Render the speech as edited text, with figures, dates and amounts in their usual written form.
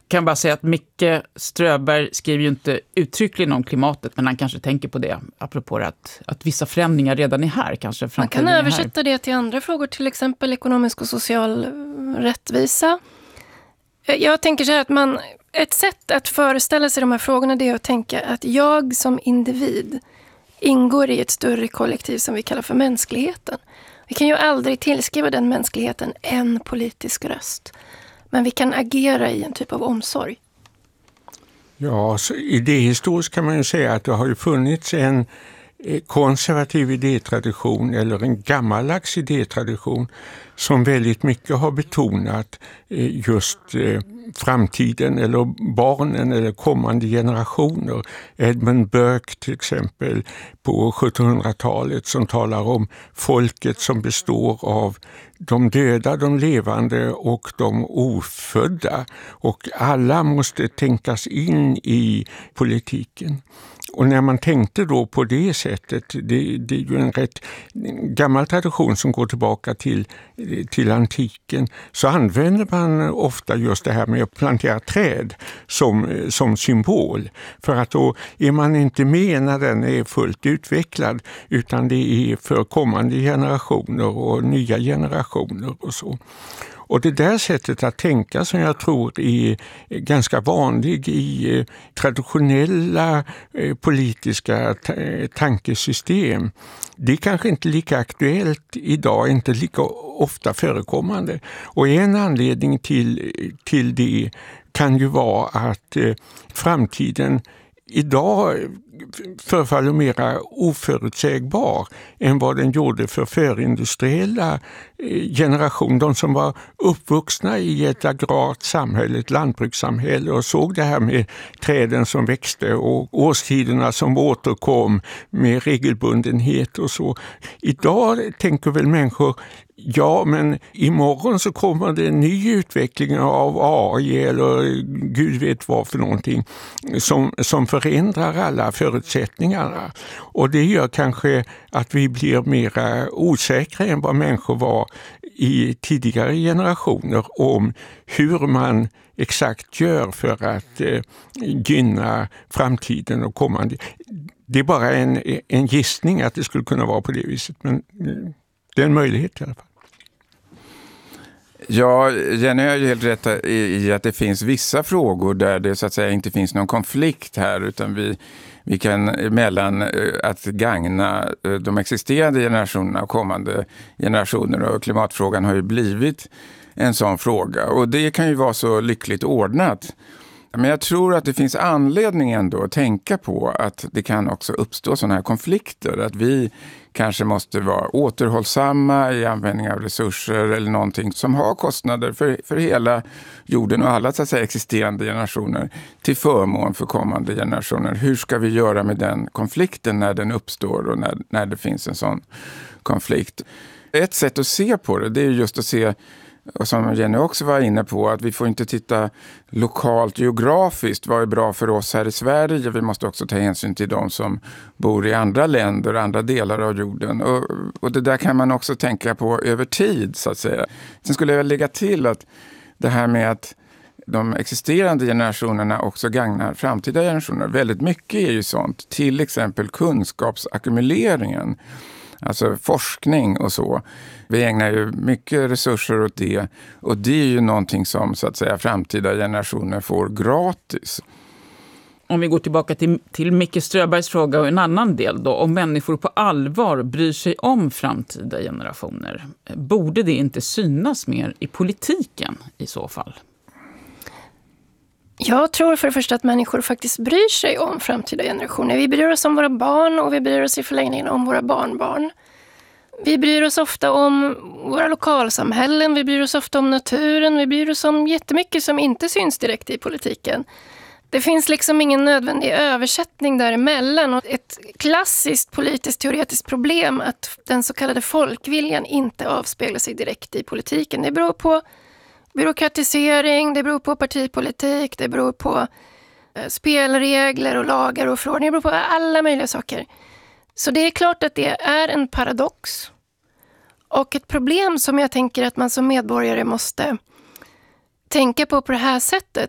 kan bara säga att Micke Ströberg skriver ju inte uttryckligen om klimatet, men han kanske tänker på det, apropå att vissa förändringar redan är här. Kanske man kan översätta det till andra frågor, till exempel ekonomisk och social rättvisa. Jag tänker så här att ett sätt att föreställa sig de här frågorna, det är att tänka att jag som individ ingår i ett större kollektiv som vi kallar för mänskligheten. Vi kan ju aldrig tillskriva den mänskligheten en politisk röst. Men vi kan agera i en typ av omsorg. Ja, så idéhistoriskt kan man ju säga att det har ju funnits en konservativ idétradition eller en gammaldags idétradition som väldigt mycket har betonat just framtiden eller barnen eller kommande generationer. Edmund Burke till exempel på 1700-talet som talar om folket som består av de döda, de levande och de ofödda. Och alla måste tänkas in i politiken. Och när man tänkte då på det sättet, det är ju en rätt gammal tradition som går tillbaka till antiken, så använder man ofta just det här med att plantera träd som symbol. För att då är man inte med när den är fullt utvecklad, utan det är för kommande generationer och nya generationer och så. Och det där sättet att tänka som jag tror är ganska vanlig i traditionella politiska tankesystem, det är kanske inte lika aktuellt idag, inte lika ofta förekommande. Och en anledning till det kan ju vara att framtiden idag förefaller mera oförutsägbar än vad den gjorde för förindustriella generation. De som var uppvuxna i ett agrart samhälle, ett lantbrukssamhälle och såg det här med träden som växte och årstiderna som återkom med regelbundenhet och så. Idag tänker väl människor, ja, men imorgon så kommer det en ny utveckling av AI eller Gud vet vad för någonting som förändrar alla förutsättningarna. Och det gör kanske att vi blir mera osäkra än vad människor var i tidigare generationer om hur man exakt gör för att gynna framtiden och kommande. Det är bara en gissning att det skulle kunna vara på det viset, men det är en möjlighet i alla fall. Ja, Jenny har ju helt rätt i att det finns vissa frågor där det så att säga inte finns någon konflikt här, utan vi kan mellan att gagna de existerande generationerna och kommande generationer, och klimatfrågan har ju blivit en sån fråga, och det kan ju vara så lyckligt ordnat. Men jag tror att det finns anledning ändå att tänka på att det kan också uppstå sådana här konflikter, att vi kanske måste vara återhållsamma i användning av resurser eller någonting som har kostnader för hela jorden och alla så att säga existerande generationer till förmån för kommande generationer. Hur ska vi göra med den konflikten när den uppstår och när det finns en sån konflikt? Ett sätt att se på det är just att se, och som Jenny också var inne på, att vi får inte titta lokalt geografiskt. Vad är bra för oss här i Sverige? Vi måste också ta hänsyn till de som bor i andra länder, andra delar av jorden. Och det där kan man också tänka på över tid så att säga. Sen skulle jag lägga till att det här med att de existerande generationerna också gagnar framtida generationer. Väldigt mycket är ju sånt. Till exempel kunskapsackumuleringen. Alltså forskning och så. Vi ägnar ju mycket resurser åt det. Och det är ju någonting som så att säga framtida generationer får gratis. Om vi går tillbaka till Micke Ströbergs fråga och en annan del då. Om människor på allvar bryr sig om framtida generationer, borde det inte synas mer i politiken i så fall? Jag tror för det första att människor faktiskt bryr sig om framtida generationer. Vi bryr oss om våra barn och vi bryr oss i förlängningen om våra barnbarn. Vi bryr oss ofta om våra lokalsamhällen, vi bryr oss ofta om naturen, vi bryr oss om jättemycket som inte syns direkt i politiken. Det finns liksom ingen nödvändig översättning däremellan, och ett klassiskt politiskt teoretiskt problem att den så kallade folkviljan inte avspeglar sig direkt i politiken. Det beror på byråkratisering, det beror på partipolitik, det beror på spelregler och lagar och förordningar, det beror på alla möjliga saker. Så det är klart att det är en paradox och ett problem som jag tänker att man som medborgare måste tänka på det här sättet.